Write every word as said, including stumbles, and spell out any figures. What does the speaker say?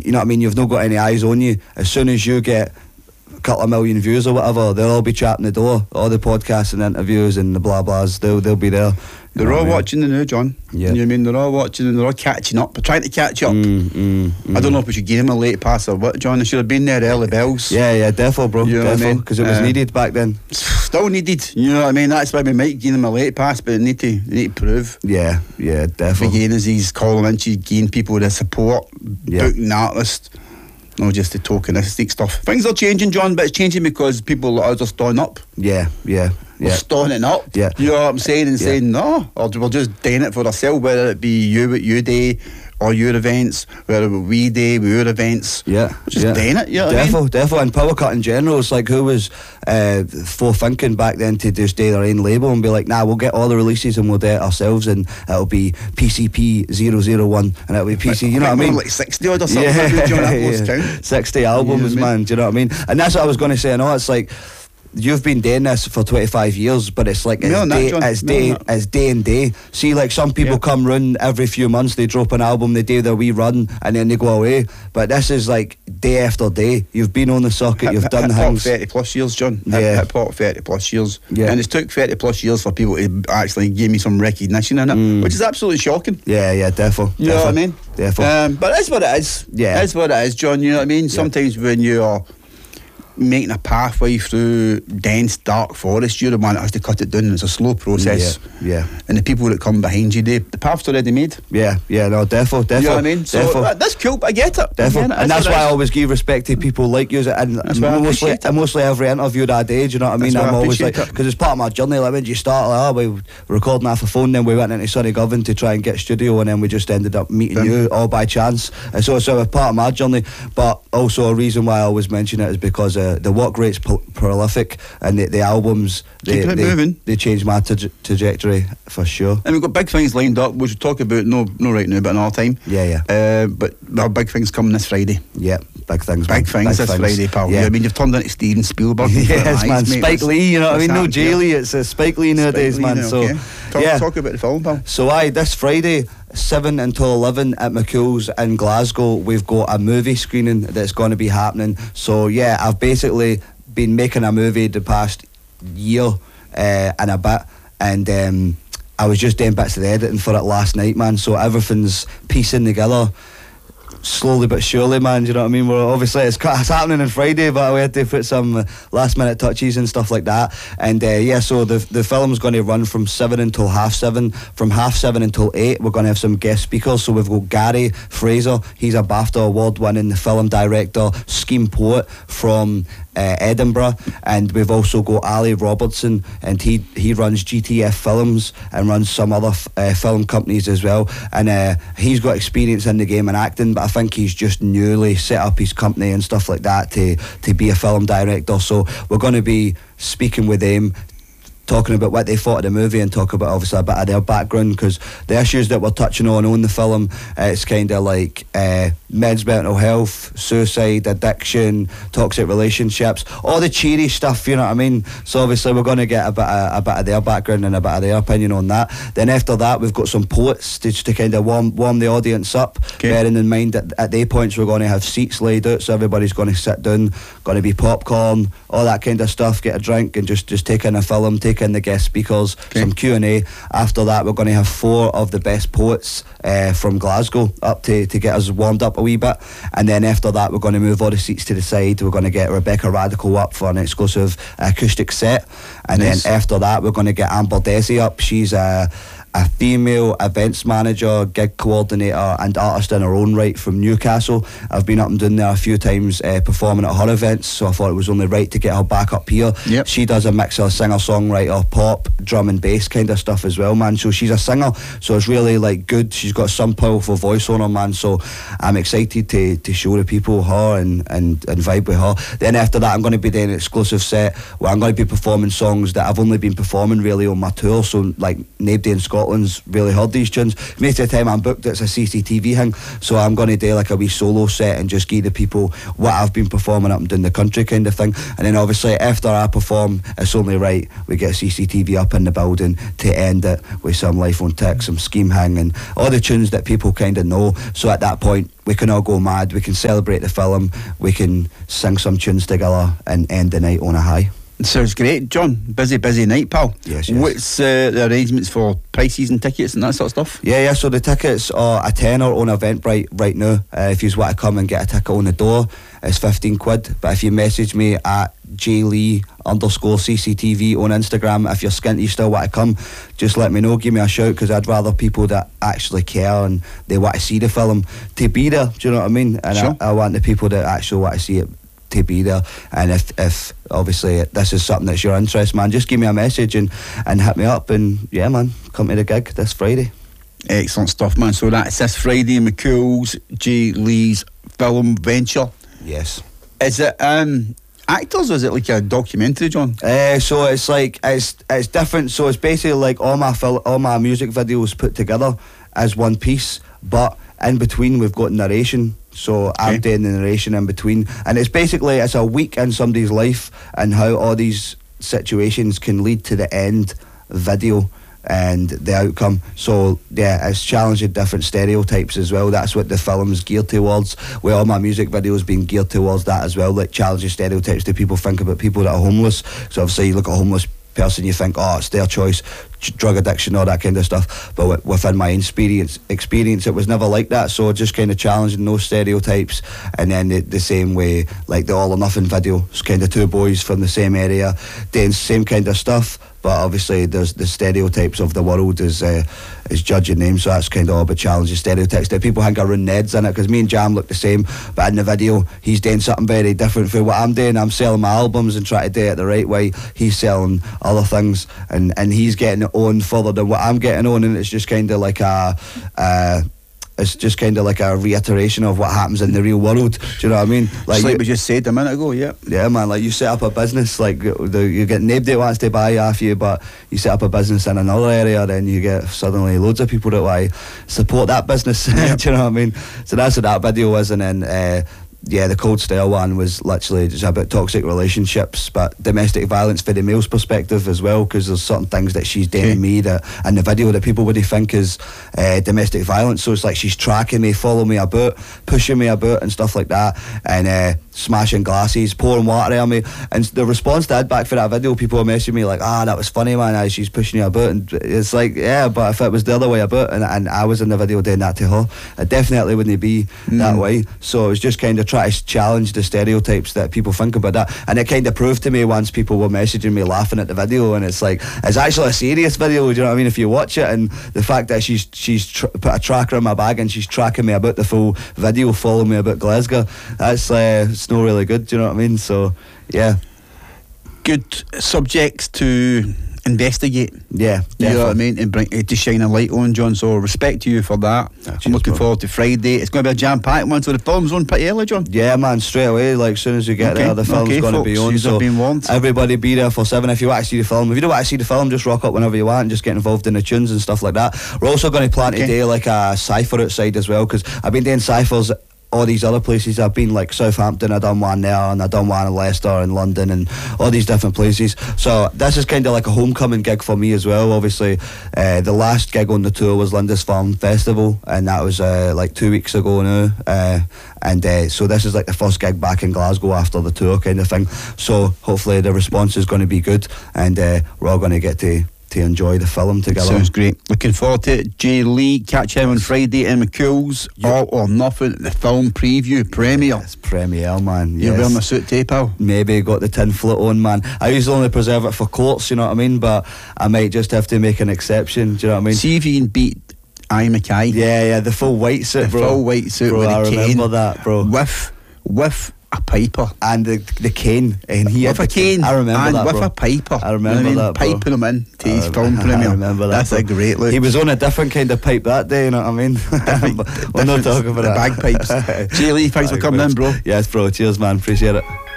you know what I mean, you've not got any eyes on you. As soon as you get a couple of million views or whatever, they'll all be chatting the door. All the podcasts and interviews and the blah blahs, they'll they'll be there. They're all watching the new, John. Yeah. You know what I mean? They're all watching and they're all catching up. They're trying to catch up. Mm, mm, mm. I don't know if we should give him a late pass or what, John. They should have been there early bells. Yeah, yeah, defo, bro. You know what I mean? Because it was Uh, needed back then. Still needed. You know what I mean? That's why we might give them a late pass, but they need to, they need to prove. Yeah, yeah, defo. Again, as he's calling in to gain people the support, Yeah. booking artists, not just the tokenistic stuff. Things are changing, John, but it's changing because people like us are stawing up. Yeah, yeah, We're yeah. stawing it up. Yeah. You know what I'm saying? And Yeah. saying, no, or we're just doing it for ourselves, whether it be you at your day or your events, whether we day with your events. Yeah, We're just yeah. doing it, you know what I mean? Defo, defo, and power cut in general. It's like who was uh, forthinking back then to just do their own label and be like, nah, we'll get all the releases and we'll do it ourselves, and it'll be P C P zero zero one and it'll be P C. You know what I mean? Like sixty odd or something. Yeah, John, that yeah. lost count. sixty albums, You know what I mean? man. Do you know what I mean? And that's what I was going to say. I know it's like, you've been doing this for twenty-five years, but it's like it's No, not, day, John. it's No, day, not. it's day and day. See, like some people Yeah. come run every few months, they drop an album, they do their wee run, and then they go away. But this is like day after day. You've been on the circuit, you've Hip- done hip-hop things. thirty plus years, John. Hip- Yeah. Hip hop thirty plus years. Yeah. And it's took thirty plus years for people to actually give me some recognition in it, Mm. which is absolutely shocking. Yeah, yeah, defo. You know what I mean? Defo. Um, but that's what it is. Yeah. That's what it is, John. You know what I mean? Sometimes when you are making a pathway through dense, dark forest, you're the one that has to cut it down, and it's a slow process. Yeah, yeah. And the people that come behind you, they, the path's already made. Yeah, yeah, no, defo, defo. You know what I mean? So defo. that- that's cool, I get it. I Defo. get it. And that's what why it I is. always give respect to people like you, and That's why I mostly, appreciate it. mostly every interview that I did, you know what I mean? That's why I'm I always appreciate like, it. because it's part of my journey. Like when you start, like, oh, we were recording off a phone, then we went into Sunnygovan to try and get studio, and then we just ended up meeting Done. you all by chance. And so, so it's part of my journey. But also a reason why I always mention it is because uh, the work rate's pro- prolific, and the, the albums they Keeping it they, moving. they changed my tra- trajectory for sure. And we've got big things lined up, which we'll talk about, no no right now, but another time. Yeah, yeah, Uh, but there are big things coming this Friday. yeah. Big things, man. Big things this Friday, pal. Yeah. I mean, you've turned into Steven Spielberg. in front of Yes, my man. eyes, mate. Spike That's- Lee, you know what I that's mean? No happened, Jay yeah. Lee, it's uh, Spike Lee nowadays, Spike Lee man. now, So, okay. talk, yeah. talk about the film, pal. So, aye, this Friday, seven until eleven at McCool's in Glasgow, we've got a movie screening that's going to be happening. So, yeah, I've basically been making a movie the past year uh, and a bit, and um, I was just doing bits of the editing for it last night, man. So, everything's piecing together slowly but surely, man. Do you know what I mean? We're obviously it's, it's happening on Friday, but we had to put some uh, last minute touches and stuff like that. And uh, yeah, so the the film's going to run from seven until half seven. From half seven until eight, we're going to have some guest speakers. So we've got Gary Fraser. He's a BAFTA award-winning film director, scheme poet from uh, Edinburgh, and we've also got Ali Robertson, and he he runs G T F Films and runs some other f- uh, film companies as well. And uh, he's got experience in the game and acting, but I think he's just newly set up his company and stuff like that to to be a film director. So we're going to be speaking with them, talking about what they thought of the movie, and talk about obviously a bit of their background, because the issues that we're touching on on the film, uh, it's kind of like uh, men's mental health, suicide, addiction, toxic relationships, all the cheery stuff, you know what I mean? So obviously we're going to get a bit of, a bit of their background and a bit of their opinion on that. Then after that we've got some poets to, to kind of warm, warm the audience up, okay. bearing in mind that at their points we're going to have seats laid out, so everybody's going to sit down, going to be popcorn, all that kind of stuff, get a drink and just, just take in a film, take in the guest speakers, okay. some Q and A. After that we're going to have four of the best poets uh, from Glasgow up to, to get us warmed up a wee bit, and then after that we're going to move all the seats to the side. We're going to get Rebecca Radical up for an exclusive acoustic set, and nice. then after that we're going to get Amber Desi up. She's a a female events manager, gig coordinator and artist in her own right from Newcastle. I've been up and down there a few times uh, performing at her events, so I thought it was only right to get her back up here. Yep. She does a mix of singer-songwriter, pop, drum and bass kind of stuff as well, man. So she's a singer, so it's really like good. She's got some powerful voice on her, man. So I'm excited to, to show the people her and, and, and vibe with her. Then after that I'm going to be doing an exclusive set where I'm going to be performing songs that I've only been performing really on my tour, so like nobody in Scotland Scotland's really heard these tunes. Most of the time I'm booked, it's a C C T V thing, so I'm going to do like a wee solo set and just give the people what I've been performing up and down the country kind of thing. And then obviously after I perform, it's only right we get C C T V up in the building to end it with some Life on Tick, some Scheme Hang, and all the tunes that people kind of know. So at that point we can all go mad, we can celebrate the film, we can sing some tunes together and end the night on a high. Sounds great, John. Busy, busy night, pal. Yes, yes. What's uh, the arrangements for prices and tickets and that sort of stuff? Yeah, yeah. So the tickets are a tenner on Eventbrite right now. Uh, if you want to come and get a ticket on the door, it's fifteen quid. But if you message me at jlee underscore cctv on Instagram, if you're skint, you still want to come, just let me know, give me a shout, because I'd rather people that actually care and they want to see the film to be there. Do you know what I mean? And sure. I, I want the people that actually want to see it to be there. And if if obviously this is something that's your interest, man, just give me a message and and hit me up, and yeah, man, come to the gig this Friday. Excellent stuff, man. So that's this Friday, McCool's J Lee's film venture. Yes. Is it um actors or is it like a documentary, John? Uh, so it's like it's it's different. So it's basically like all my fil- all my music videos put together as one piece, but in between we've got narration. So okay. I'm doing the narration in between, and it's basically it's a week in somebody's life and how all these situations can lead to the end video and the outcome. So yeah, it's challenging different stereotypes as well. That's what the film's geared towards, with all my music videos being geared towards that as well, like challenging stereotypes that people think about people that are homeless. So obviously you look at a homeless person, you think, oh, it's their choice, drug addiction, all that kind of stuff, but w- within my experience experience it was never like that. So just kind of challenging those stereotypes. And then the, the same way, like the All or Nothing video, it's kind of two boys from the same area doing same kind of stuff, but obviously there's the stereotypes of the world is uh, is judging them, so that's kind of all about challenging stereotypes that people think are rude Neds in it, because me and Jam look the same, but in the video he's doing something very different from what I'm doing. I'm selling my albums and trying to do it the right way, he's selling other things, and, and he's getting it on further than what I'm getting on, and it's just kind of like a uh, it's just kind of like a reiteration of what happens in the real world. Do you know what I mean? Like, you, like we just said a minute ago, yeah. Yeah, man, like you set up a business, like the, you get nobody wants to buy off you, but you set up a business in another area, then you get suddenly loads of people that want to support that business. Yep. Do you know what I mean? So that's what that video was. And then uh, yeah, the Cold Style one was literally just about toxic relationships, but domestic violence for the male's perspective as well, because there's certain things that she's doing okay. to me that in the video that people wouldn't think is uh, domestic violence. So it's like she's tracking me, following me about, pushing me about and stuff like that, and uh, smashing glasses, pouring water on me. And the response that I had back for that video, people were messaging me like, ah, that was funny, man, ah, she's pushing you about. And it's like, yeah, but if it was the other way about and, and I was in the video doing that to her, it definitely wouldn't be mm. that way. So it was just kind of try to challenge the stereotypes that people think about that, and it kind of proved to me once people were messaging me laughing at the video, and it's like it's actually a serious video. Do you know what I mean? If you watch it, and the fact that she's she's tr- put a tracker in my bag and she's tracking me about the full video, following me about Glasgow, that's uh, it's not really good. Do you know what I mean? So yeah, good subjects to investigate. Yeah, you know what I mean, and bring uh, to shine a light on, John. So respect to you for that. Ah, I'm cheers, looking bro. forward to Friday. It's going to be a jam-packed one, so the film's on pretty early, John. Yeah, man, straight away. Like as soon as you get okay. there, the film's okay, going to folks, be on. you've So been warned. Everybody be there for seven if you want to see the film. If you don't want to see the film, just rock up whenever you want and just get involved in the tunes and stuff like that. We're also going to plan okay. to do like a cypher outside as well, because I've been doing cyphers all these other places. I've been like Southampton, I've done one there, and I've done one in Leicester and London and all these different places. So this is kind of like a homecoming gig for me as well. Obviously uh, the last gig on the tour was Lindisfarne Festival, and that was uh, like two weeks ago now, uh, and uh, so this is like the first gig back in Glasgow after the tour kind of thing. So hopefully the response is going to be good, and uh, we're all going to get to to enjoy the film together. Sounds great. Looking forward to it. Jay Lee, catch him on Friday in McCool's. Yep. All or Nothing, the film preview premiere. Yes, premiere, man. You're yes. wearing a suit too, pal? Maybe got the tin flute on, man. I usually only preserve it for courts, you know what I mean, but I might just have to make an exception, do you know what I mean? See if you can beat I Mackay. Yeah, yeah, the full white suit, the bro. The full white suit, bro, with I the remember cane, that, bro. With, with a piper. And the the cane. And he with had a cane. I remember and that, with bro. a piper. I remember you know that, I mean? bro. Piping him in to his I, film premiere. I remember that, That's bro. a great look. He was on a different kind of pipe that day, you know what I mean? We're not talking about the that. bagpipes. Jay Lee, thanks for coming in, bro. Yes, bro. Cheers, man. Appreciate it.